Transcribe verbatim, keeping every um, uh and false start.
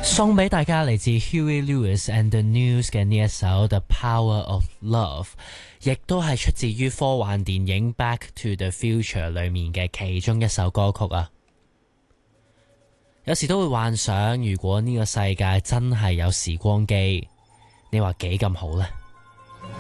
送俾大家嚟自 Huey Lewis and the News 嘅呢一首 The Power of Love， 亦都係出自於科幻電影 Back to the Future 裏面嘅其中一首歌曲啊。有時都會幻想，如果呢個世界真係有時光機，你話幾咁好呢？